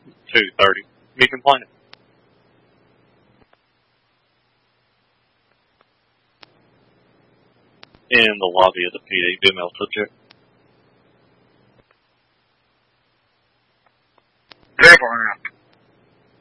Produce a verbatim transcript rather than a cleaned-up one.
two thirty. Be complaining. In the lobby of the P D, do mail subject. Definitely not.